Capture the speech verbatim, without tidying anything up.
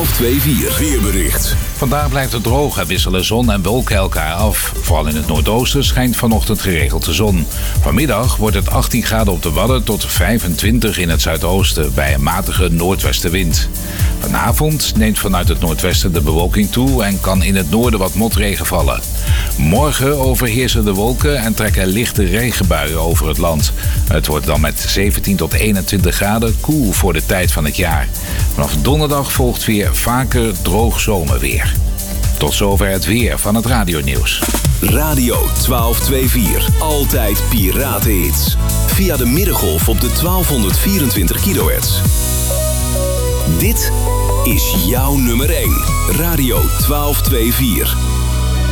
twaalfhonderdvijfenveertig weerbericht. Vandaag blijft het droog en wisselen zon en wolken elkaar af. Vooral in het noordoosten schijnt vanochtend geregeld de zon. Vanmiddag wordt het achttien graden op de Wadden tot vijfentwintig in het zuidoosten bij een matige noordwestenwind. Vanavond neemt vanuit het noordwesten de bewolking toe en kan in het noorden wat motregen vallen. Morgen overheersen de wolken en trekken lichte regenbuien over het land. Het wordt dan met zeventien tot eenentwintig graden koel voor de tijd van het jaar. Vanaf donderdag volgt weer vaker droog zomerweer. Tot zover het weer van het radionieuws. Radio twaalfhonderdvijfenveertig. Altijd piratenhits. Via de middengolf op de twaalfhonderdvierentwintig kilohertz. Dit is jouw nummer één. Radio twaalfhonderdvijfenveertig.